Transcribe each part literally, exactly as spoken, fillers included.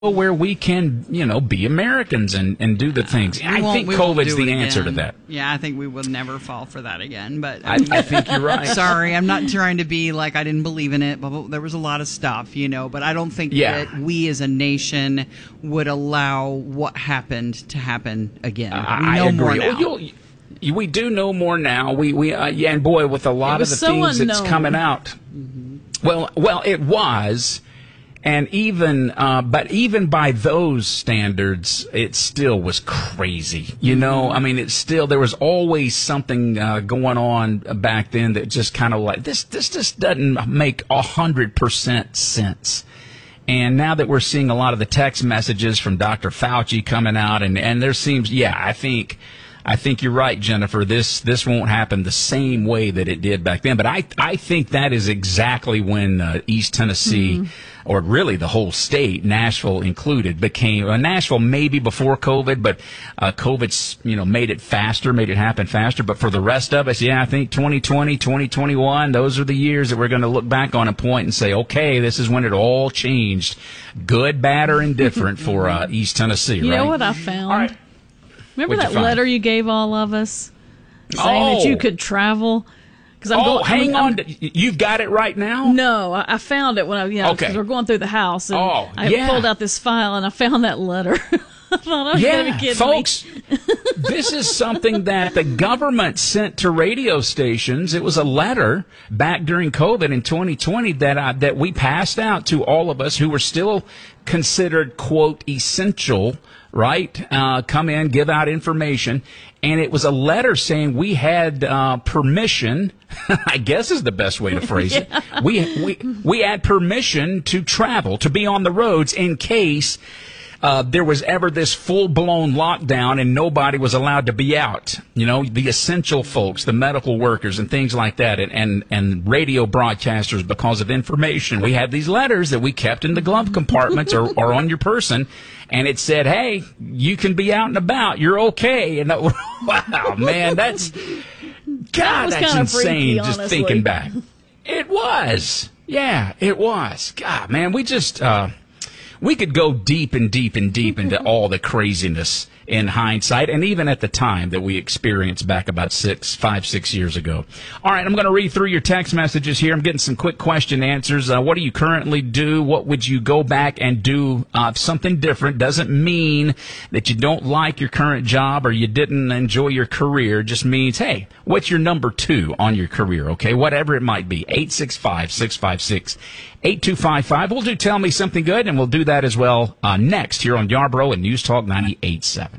where we can, you know, be Americans and, and do the things. We I won't- think we won't COVID's do the it answer again. to that. Yeah, I think we will never fall for that again. But I, I think you're right. sorry, I'm not trying to be like I didn't believe in it, but there was a lot of stuff, you know. But I don't think Yeah. that we as a nation would allow what happened to happen again. I, we I know agree. more now. Well, you'll- you- we do know more now. We we uh, yeah, and boy, with a lot It of the was so things that's unknown. coming out. Well, well, it was, and even uh, but even by those standards, it still was crazy. You know, I mean, it's still there was always something uh, going on back then that just kind of like this. This just doesn't make a hundred percent sense. And now that we're seeing a lot of the text messages from Doctor Fauci coming out, and, and there seems, yeah, I think, I think you're right, Jennifer. This this won't happen the same way that it did back then. But I I think that is exactly when uh, East Tennessee, mm-hmm. or really the whole state, Nashville included, became uh, Nashville maybe before COVID, but uh, COVID's you know made it faster, made it happen faster. But for the rest of us, yeah, I think twenty twenty, twenty twenty-one, those are the years that we're going to look back on and point and say, okay, this is when it all changed, good, bad, or indifferent for uh, East Tennessee. You right? know what I found? All right. Remember What'd that you find? letter you gave all of us saying Oh. that you could travel? Because I'm Oh, going, hang I'm, on. I'm, You've got it right now? No, I, I found it when I, you know, Okay. because we're going through the house, and Oh, I yeah. pulled out this file and I found that letter. I thought, oh, you gotta be Yeah, kidding folks, me. this is something that the government sent to radio stations. It was a letter back during COVID in twenty twenty that I, that we passed out to all of us who were still considered, quote, essential, right? Uh, come in, give out information. And it was a letter saying we had uh, permission, I guess is the best way to phrase it. We, we, we had permission to travel, to be on the roads in case Uh, there was ever this full-blown lockdown and nobody was allowed to be out. You know, the essential folks, the medical workers and things like that, and, and, and radio broadcasters, because of information. We had these letters that we kept in the glove compartments or, or on your person, and it said, hey, you can be out and about. You're okay. And that, wow, man, that's, God, was that's kinda insane freaky, just honestly. thinking back. It was. Yeah, it was. God, man, we just... Uh, We could go deep and deep and deep into all the craziness in hindsight, and even at the time that we experienced back about six, five, six years ago. All right, I'm going to read through your text messages here. I'm getting some quick question answers. Uh, what do you currently do? What would you go back and do? Uh, something different doesn't mean that you don't like your current job or you didn't enjoy your career. It just means, hey, what's your number two on your career, okay? Whatever it might be. eight six five, six five six, eight two five five. We'll do Tell Me Something Good, and we'll do that as well uh, next here on Yarborough and News Talk ninety-eight point seven.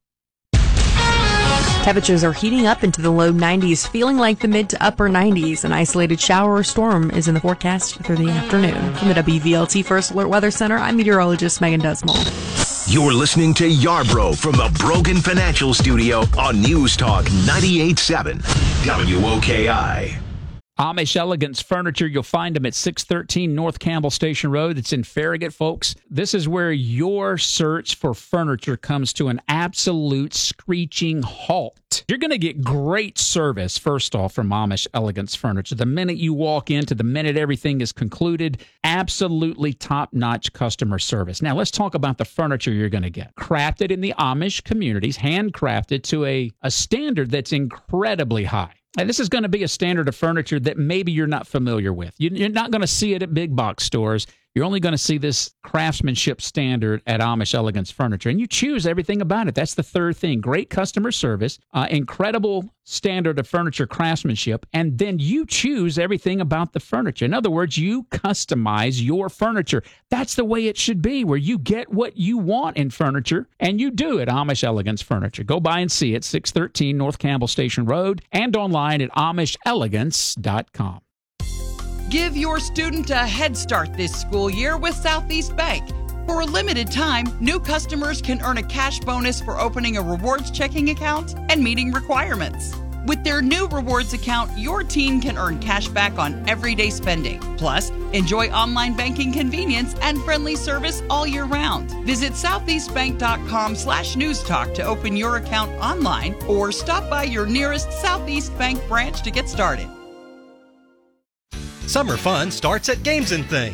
Temperatures are heating up into the low nineties, feeling like the mid to upper nineties. An isolated shower or storm is in the forecast through the afternoon. From the W V L T First Alert Weather Center, I'm meteorologist Megan Desmond. You're listening to Yarborough from the Brogan Financial Studio on News Talk ninety-eight point seven W O K I. Amish Elegance Furniture, you'll find them at six thirteen North Campbell Station Road. It's in Farragut, folks. This is where your search for furniture comes to an absolute screeching halt. You're going to get great service, first off, from Amish Elegance Furniture. The minute you walk in to the minute everything is concluded, absolutely top-notch customer service. Now, let's talk about the furniture you're going to get. Crafted in the Amish communities, handcrafted to a, a standard that's incredibly high. And this is going to be a standard of furniture that maybe you're not familiar with. You're not going to see it at big box stores. You're only going to see this craftsmanship standard at Amish Elegance Furniture. And you choose everything about it. That's the third thing. Great customer service, uh, incredible standard of furniture craftsmanship, and then you choose everything about the furniture. In other words, you customize your furniture. That's the way it should be, where you get what you want in furniture, and you do at Amish Elegance Furniture. Go by and see it, six thirteen North Campbell Station Road, and online at amish elegance dot com. Give your student a head start this school year with Southeast Bank. For a limited time, new customers can earn a cash bonus for opening a rewards checking account and meeting requirements. With their new rewards account, your teen can earn cash back on everyday spending. Plus, enjoy online banking convenience and friendly service all year round. Visit southeastbank.com slash newstalk to open your account online or stop by your nearest Southeast Bank branch to get started. Summer fun starts at Games and Things.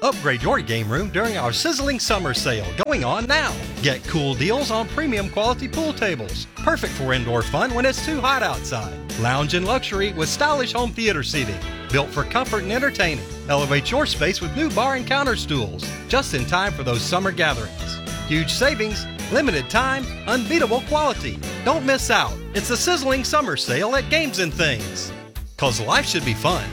Upgrade your game room during our sizzling summer sale going on now. Get cool deals on premium quality pool tables. Perfect for indoor fun when it's too hot outside. Lounge and luxury with stylish home theater seating. Built for comfort and entertaining. Elevate your space with new bar and counter stools. Just in time for those summer gatherings. Huge savings, limited time, unbeatable quality. Don't miss out. It's a sizzling summer sale at Games and Things. 'Cause life should be fun.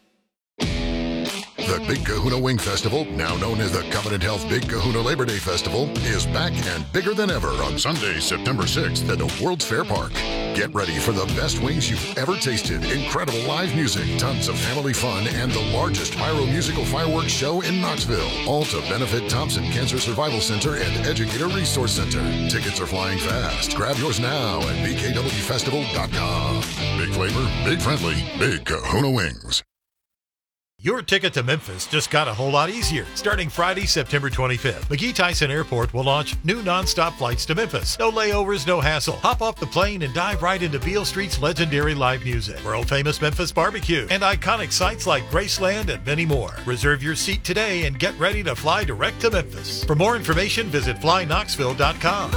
The Big Kahuna Wing Festival, now known as the Covenant Health Big Kahuna Labor Day Festival, is back and bigger than ever on Sunday, September sixth at the World's Fair Park. Get ready for the best wings you've ever tasted, incredible live music, tons of family fun, and the largest pyro-musical fireworks show in Knoxville. All to benefit Thompson Cancer Survival Center and Educator Resource Center. Tickets are flying fast. Grab yours now at b k w festival dot com. Big flavor, big friendly, Big Kahuna Wings. Your ticket to Memphis just got a whole lot easier. Starting Friday, September twenty-fifth, McGee Tyson Airport will launch new nonstop flights to Memphis. No layovers, no hassle. Hop off the plane and dive right into Beale Street's legendary live music, world-famous Memphis barbecue, and iconic sites like Graceland and many more. Reserve your seat today and get ready to fly direct to Memphis. For more information, visit fly knoxville dot com.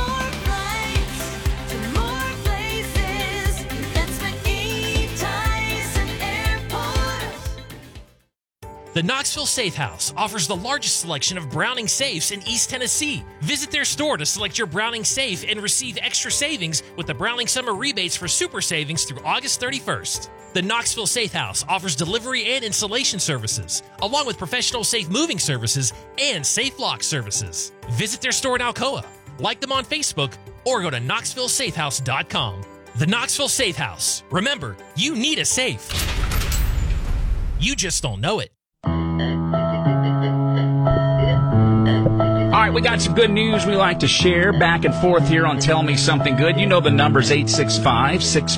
The Knoxville Safe House offers the largest selection of Browning safes in East Tennessee. Visit their store to select your Browning safe and receive extra savings with the Browning Summer Rebates for Super Savings through August thirty-first. The Knoxville Safe House offers delivery and installation services, along with professional safe moving services and safe lock services. Visit their store in Alcoa, like them on Facebook, or go to knoxville safe house dot com. The Knoxville Safe House. Remember, you need a safe. You just don't know it. All right, we got some good news we like to share back and forth here on Tell Me Something Good. You know the number's eight six five, six